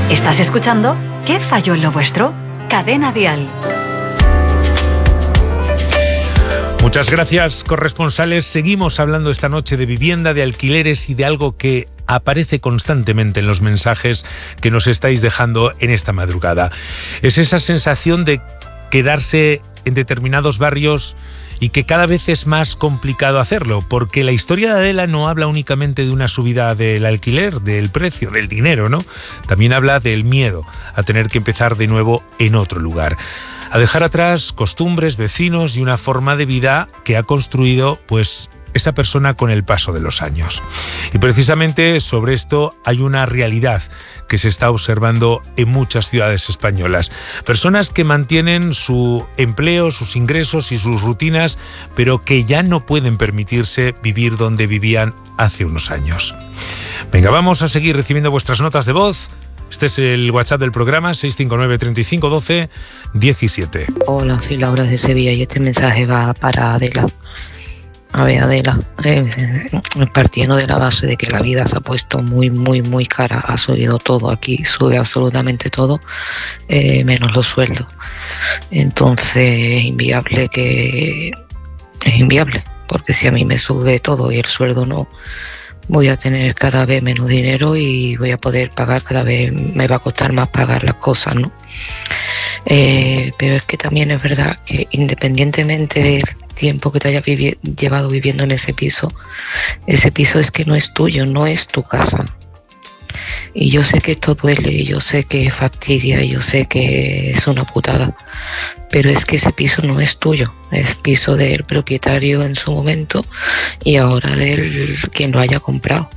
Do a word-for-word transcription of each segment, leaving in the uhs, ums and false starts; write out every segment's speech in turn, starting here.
¿Estás escuchando? ¿Qué falló en lo vuestro? Cadena Dial. Muchas gracias, corresponsales. Seguimos hablando esta noche de vivienda, de alquileres y de algo que aparece constantemente en los mensajes que nos estáis dejando en esta madrugada. Es esa sensación de quedarse en determinados barrios y que cada vez es más complicado hacerlo, porque la historia de Adela no habla únicamente de una subida del alquiler, del precio, del dinero, ¿no? También habla del miedo a tener que empezar de nuevo en otro lugar, a dejar atrás costumbres, vecinos y una forma de vida que ha construido, pues, esa persona con el paso de los años. Y precisamente sobre esto hay una realidad que se está observando en muchas ciudades españolas. Personas que mantienen su empleo, sus ingresos y sus rutinas, pero que ya no pueden permitirse vivir donde vivían hace unos años. Venga, vamos a seguir recibiendo vuestras notas de voz. Este es el WhatsApp del programa, seis cinco nueve, treinta y cinco, doce, diecisiete. Hola, soy Laura de Sevilla y este mensaje va para Adela. A ver, Adela, eh, partiendo de la base de que la vida se ha puesto muy, muy, muy cara, ha subido todo aquí, sube absolutamente todo, eh, menos los sueldos. Entonces es inviable que... es inviable, porque si a mí me sube todo y el sueldo no, voy a tener cada vez menos dinero y voy a poder pagar cada vez, me va a costar más pagar las cosas, ¿no? Eh, pero es que también es verdad que independientemente del tiempo que te hayas vivi- llevado viviendo en ese piso, ese piso es que no es tuyo, no es tu casa. Y yo sé que esto duele, y yo sé que fastidia, y yo sé que es una putada, pero es que ese piso no es tuyo, es piso del propietario en su momento y ahora del quien lo haya comprado.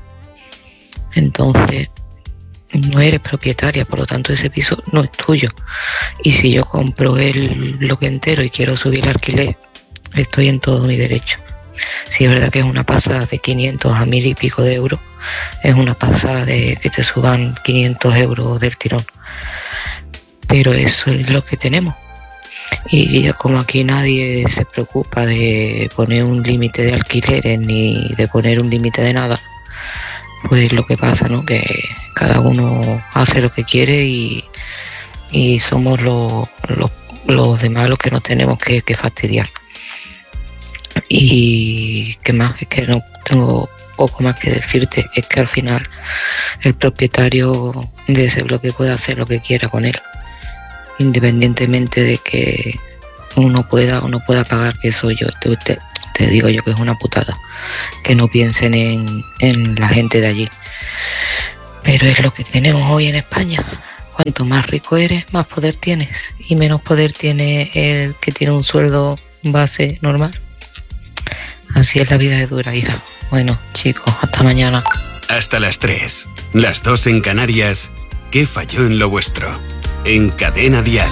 Entonces no eres propietaria, por lo tanto ese piso no es tuyo. Y si yo compro el bloque entero y quiero subir el alquiler, estoy en todo mi derecho. Si es verdad que es una pasada de quinientos a mil y pico de euros, es una pasada de que te suban quinientos euros del tirón. Pero eso es lo que tenemos. Y como aquí nadie se preocupa de poner un límite de alquileres ni de poner un límite de nada, pues lo que pasa, ¿no? Que cada uno hace lo que quiere y, y somos los, los, los demás los que nos tenemos que, que fastidiar. Y qué más, es que no tengo poco más que decirte, es que al final el propietario de ese bloque puede hacer lo que quiera con él, independientemente de que uno pueda o no pueda pagar, que eso yo te, te, te digo yo que es una putada, que no piensen en, en la gente de allí. Pero es lo que tenemos hoy en España. Cuanto más rico eres, más poder tienes, y menos poder tiene el que tiene un sueldo base normal. Así es la vida de dura, hija. Bueno, chicos, hasta mañana. Hasta las tres, las dos en Canarias. ¿Qué falló en lo vuestro? En Cadena Dial.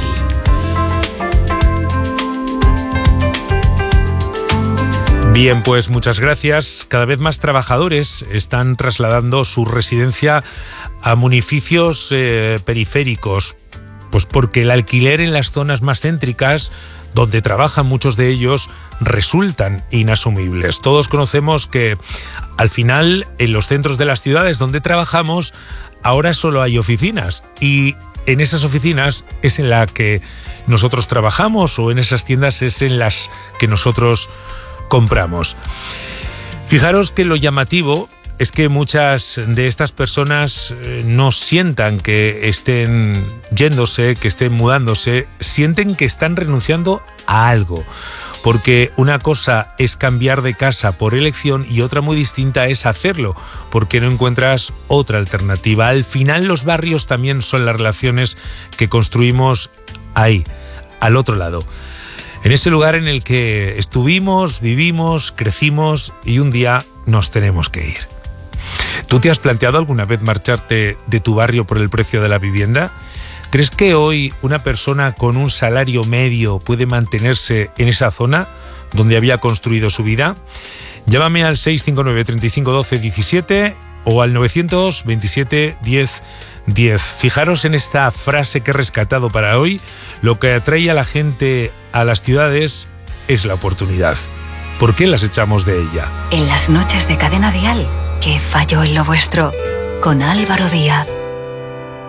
Bien, pues muchas gracias. Cada vez más trabajadores están trasladando su residencia a municipios eh, periféricos, pues porque el alquiler en las zonas más céntricas, donde trabajan muchos de ellos, resultan inasumibles. Todos conocemos que al final en los centros de las ciudades donde trabajamos ahora solo hay oficinas, y en esas oficinas es en la que nosotros trabajamos, o en esas tiendas es en las que nosotros compramos. Fijaros que lo llamativo es que muchas de estas personas no sientan que estén yéndose, que estén mudándose, sienten que están renunciando a algo. Porque una cosa es cambiar de casa por elección y otra muy distinta es hacerlo porque no encuentras otra alternativa. Al final los barrios también son las relaciones que construimos ahí, al otro lado. En ese lugar en el que estuvimos, vivimos, crecimos y un día nos tenemos que ir. ¿Tú te has planteado alguna vez marcharte de tu barrio por el precio de la vivienda? ¿Crees que hoy una persona con un salario medio puede mantenerse en esa zona donde había construido su vida? Llámame al seis cinco nueve, treinta y cinco, doce, diecisiete o al novecientos veintisiete, diez, diez. Fijaros en esta frase que he rescatado para hoy. Lo que atrae a la gente a las ciudades es la oportunidad. ¿Por qué las echamos de ella? En las noches de Cadena Dial, ¿qué falló en lo vuestro? Con Álvaro Díaz.